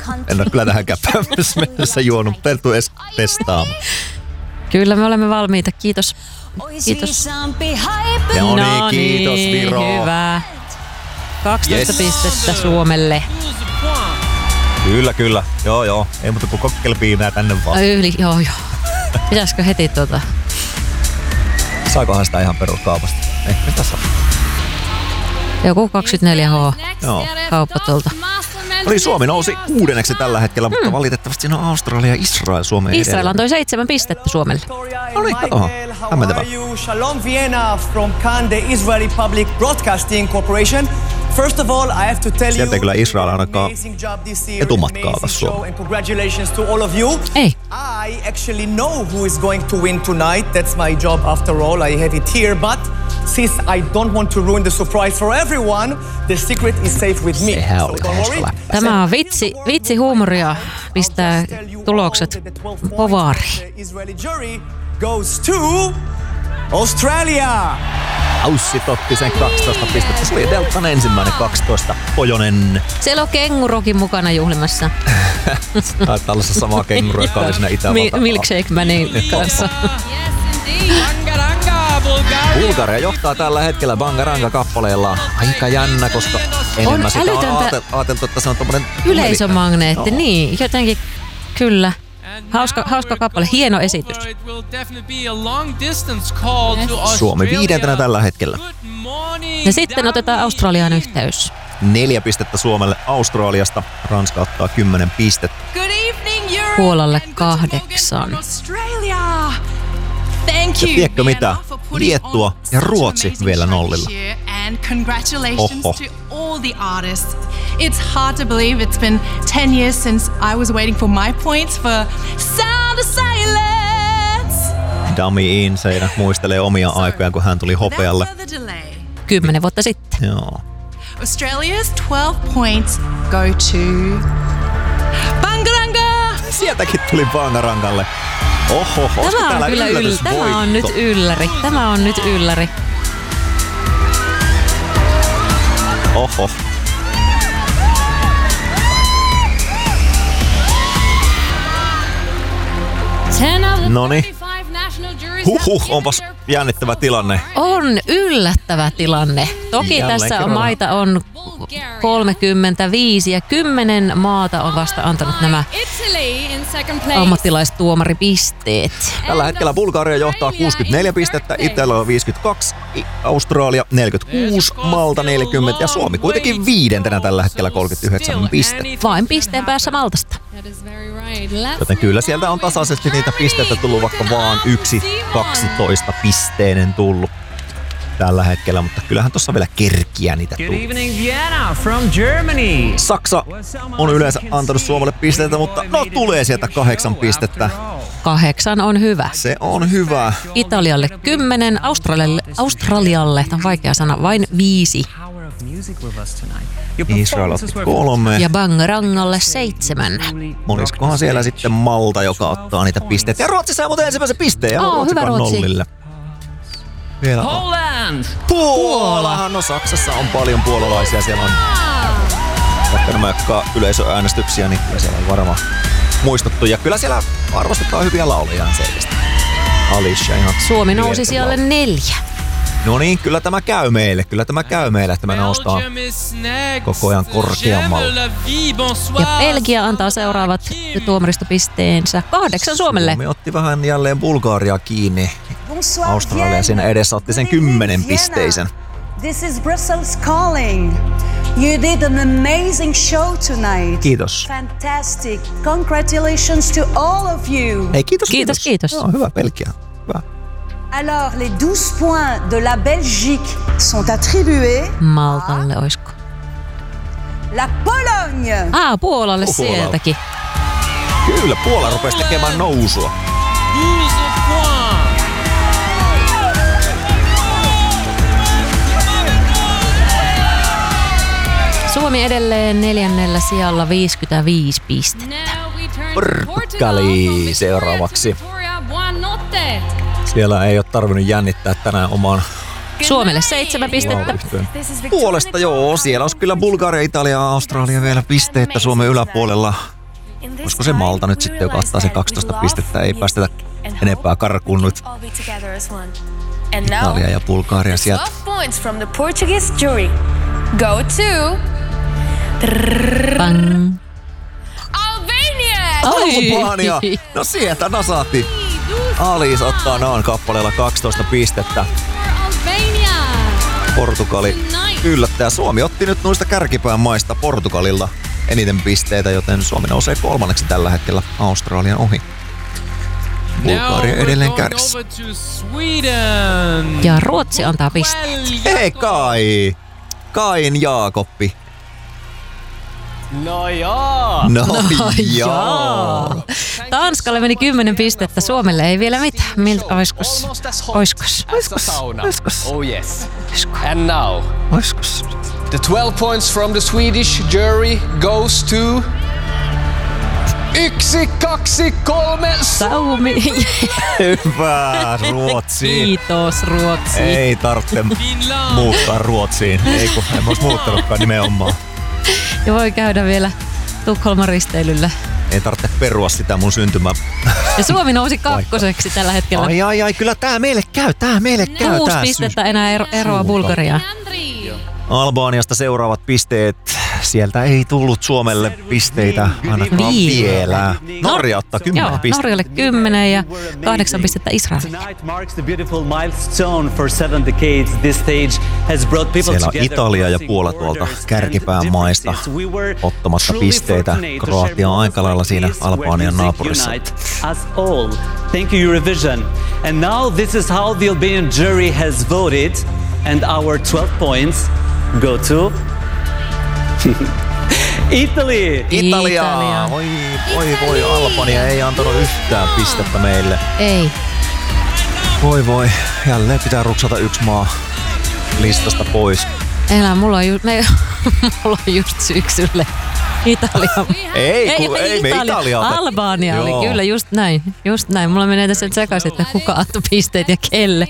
En ole kyllä tähänkään mennessä juonut. Perttu edes testaamaan. Kyllä me olemme valmiita. Kiitos. No niin, kiitos Viro. Hyvä. 12 pistettä Suomelle. Kyllä. Joo. Ei muuta kuin kokkelpiimää tänne vaan. Joo. Pitäisikö heti Saakohan sitä ihan peruskaupasta? Ehkä tässä on. Joku 24H kauppa tuolta. Eli Suomi nousi 6. tällä hetkellä, mutta valitettavasti siinä on Australia ja Israel Suomeen edellä. Israel antoi 7 pistettä Suomelle. No niin, katohan. Hämmentävä. Shalom Vienna from Cannes, the Israeli Public Broadcasting Corporation. First of all, I have to tell Sieltä you, kyllä Israel ainakaan etumatkaa tässä Suomeen. Congratulations to all of you. Ei. I actually know who is going to win tonight. That's my job after all. I have it here, but since I don't want to ruin the surprise for everyone, the secret is safe with me. Sehän oli hauska. Tämä on vitsi huumoria, pistää tulokset povaariin. Israeli jury goes to Australia. Aussi otti sen 12 pistettä. Se oli Deltan ensimmäinen 12. Pojonen. Siellä on kengurokin mukana juhlimassa. Taitaa olla se sama kenguru, joka oli siinä Itävalta. Milkshake Manin kanssa. Bulgaria johtaa tällä hetkellä Bangaranga-kappaleella. Aika jännä, koska enemmän sitä on ajateltu, että se on tommonen yleisömagneetti, niin jotenkin kyllä. Hauska kappale, hieno esitys. Suomi 5. tällä hetkellä. Ja sitten otetaan Australian yhteys. 4 pistettä Suomelle Australiasta. Ranska ottaa 10 pistettä. Puolalle 8. Ja tiedätkö mitä? Liettua ja Ruotsi vielä nollilla. Congratulations to all the artists. It's hard to believe it's been 10 years since I was waiting for my points for Sound of Silence. Dummy Insane muistelee omia aikojaan, kun hän tuli hopealle. 10 vuotta sitten. Joo. Australia's 12 points go to Bangaranga. Sieltäkin tuli Bangarangalle. Oho, tämä on kyllä Tämä on nyt ylläri. Oho. Noniin. Onpas jännittävä tilanne. On yllättävä tilanne. Toki Jälleen tässä kerran. maita on 35 ja 10 maata on vasta antanut nämä ammattilaistuomaripisteet. Tällä hetkellä Bulgaria johtaa 64 pistettä, Italia on 52, Australia 46, Malta 40 ja Suomi kuitenkin 5. tällä hetkellä 39 pistettä. Vain pisteen päässä Maltasta. Joten kyllä sieltä on tasaisesti niitä pisteitä tullut, vaikka vaan 12 pisteinen tullut tällä hetkellä, mutta kyllähän tuossa vielä kerkiä niitä tullut. Saksa on yleensä antanut Suomelle pisteitä, mutta tulee sieltä 8 pistettä. 8 on hyvä. Se on hyvä. Italialle 10, Australialle, tämä on vaikea sana, vain 5. Israel otti 3. Ja Bangarangalle 7. Moniskohan siellä sitten Malta, joka ottaa niitä pisteitä. Ja Ruotsi saa muuten ensimmäisen pisteen. Ja hyvä Ruotsi. Nollille. Vielä Puola. No Saksassa on paljon puolalaisia. Siellä on vaikka nämä yleisöäänestyksiä, niin kyllä siellä on varmaan muistettu. Ja kyllä siellä arvostetaan hyviä laulajia selvästi. Alicia ihan. Suomi nousi sijalle 4. No niin, kyllä tämä käy meille, että me noustaan koko ajan korkeammalle. Ja Belgia antaa seuraavat tuomaristopisteensä 8 Suomelle. Suomi otti vähän jälleen Bulgariaa kiinni. Australia siinä edessä otti sen 10 pisteisen. This is Brussels calling. You did an amazing show tonight. Kiitos. Fantastic. Congratulations to all of you. Hei, kiitos. Kiitos. No, hyvä Belgia. Hyvä. Alors, les 12 points de la Belgique sont attribués Maltalle oisko? la Pologne. Puolalle sieltäkin. Kyllä, Puola rupesi tekemään nousua. Suomi edelleen 4. sijalla 55 pistettä. Portugali seuraavaksi. Siellä ei ole tarvinnut jännittää tänään oman Suomelle 7 pistettä. Puolesta joo, siellä olisi kyllä Bulgaria, Italia, Australia vielä pisteettä Suomen yläpuolella. Olisiko se Malta nyt sitten, joka ottaa se 12 pistettä, ei päästetä enempää karkuun nyt. Italia ja Bulgaria sieltä. 12 points from the Portuguese jury go to Bang. Albania. Albania! No sieltä nasahti. Alice ottaa noin kappaleella 12 pistettä. Portugali yllättää. Suomi otti nyt noista kärkipään maista Portugalilla eniten pisteitä, joten Suomi nousee 3. tällä hetkellä Australian ohi. Bulgaria edelleen kärjessä. Ja Ruotsi antaa pisteet. Hei Kai! Kain Jaakoppi. No joo. No joo. Tanskalle meni 10 pistettä, Suomelle ei vielä mitään. Oiskos? Oh yes. And now, Oiskos? the 12 points from the Swedish jury goes to 1, 2, 3. Saumi. Hyvä Ruotsi. Kiitos Ruotsi. Ei tarvitse muuttaa Ruotsiin. Ei kun en olisi muuttanutkaan nimenomaan. Ja voi käydä vielä Tukholman risteilyllä. Ei tarvitse perua sitä mun syntymä. Ja Suomi nousi 2. tällä hetkellä. Ai, kyllä tää meille käy. 6 pistettä enää eroa Bulgariaan. Albaniasta seuraavat pisteet. Sieltä ei tullut Suomelle pisteitä ainakaan vielä. Norja ottaa 10 pistettä. Norjalle 10 ja 8 pistettä Israelille. Siellä on Italia ja Puola tuolta kärkipään maista ottamassa pisteitä. Kroatia on aika lailla siinä Albanian naapurissa. Thank you Eurovision. And now this is how the Albanian jury has voted and our 12 points go to Italy. Italia. Voi, Albania ei antanut yhtään pistettä meille. Ei. Voi, jälleen pitää ruksata yksi maa listasta pois. Mulla on just syksylle Italia. Ei me Italia. Albania oli kyllä just näin. Mulla menee tässä sekaisin, että kuka antoi pisteet ja kelle.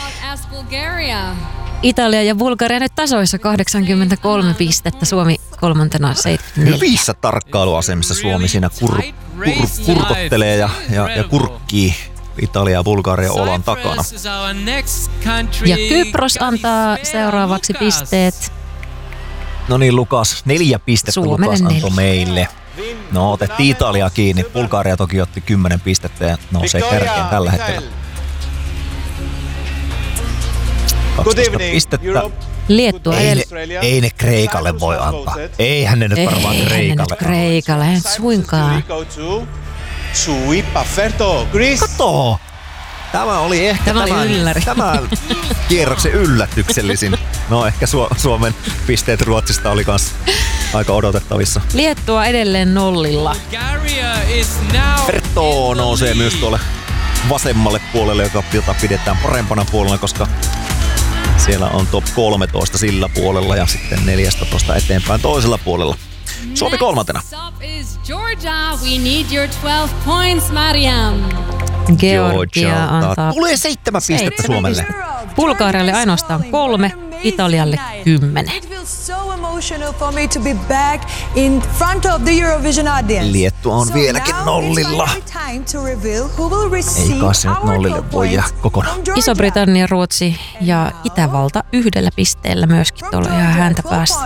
Italia ja Bulgaria nyt tasoissa 83 pistettä, Suomi 3. 74. Hyvissä tarkkailuasemissa Suomi siinä kurkottelee ja kurkkii Italia ja Bulgaria olan takana. Ja Kypros antaa seuraavaksi pisteet. No niin, Lukas, 4 pistettä Suomelle Lukas antoi 4. meille. No, otettiin Italia kiinni. Bulgaria toki otti 10 pistettä ja nousee kärkeen tällä hetkellä. 12 pistettä. Liettua Ei ne Kreikalle voi antaa. Eihän ne nyt varmaan Kreikalle. Kreikalle, en suinkaan. Kato! Tämä oli ehkä tämän kierroksen yllätyksellisin. No ehkä Suomen pisteet Ruotsista oli kans aika odotettavissa. Liettua edelleen nollilla. Pertoo nousee myös tuolle vasemmalle puolelle, jota pidetään parempana puolella, koska siellä on top 13 sillä puolella ja sitten 14 eteenpäin toisella puolella. Suomi 3. Georgia antaa tulee 7 pistettä Suomelle. Bulgarialle ainoastaan 3, Italialle 10. Liettua on vieläkin nollilla. Ei kai se nyt nollille voi jää kokonaan. Iso-Britannia, Ruotsi ja Itävalta 1 pisteellä myöskin tuolla ihan häntä päässä.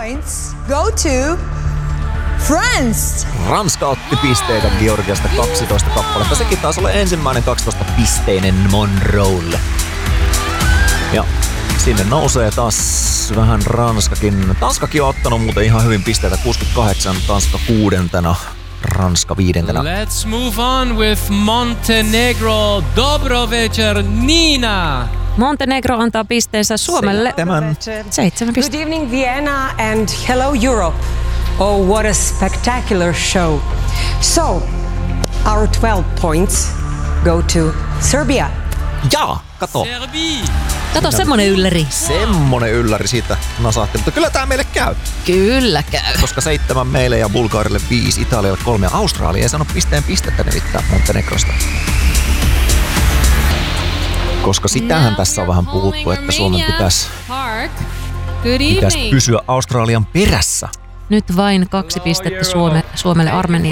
Ranska otti pisteitä Georgiasta 12 kappaletta. Sekin taas oli ensimmäinen 12-pisteinen Monroelle. Ja sinne nousee taas vähän Ranskakin. Tanskakin on ottanut muuten ihan hyvin pisteitä. 68, Tanska 6. Ranska 5. Let's move on with Montenegro. Dobrovecher Nina. Montenegro antaa pisteensä Suomelle 7 pistettä. Good evening Vienna and hello Europe. Oh, what a spectacular show. So, our 12 points go to Serbia. Jaa, kato. Kato, semmonen ylläri. Semmonen ylläri siitä nasahti, mutta kyllä tää meille käy. Kyllä käy. Koska 7 meille ja Bulgarille 5, Italialle 3 ja Australia ei sano pistettä nimittäin Montenegrosta. Koska sitähän tässä on vähän puhuttu, että Suomen pitäisi pysyä Australian perässä. Nyt vain 2 pistettä Suomelle Armenia.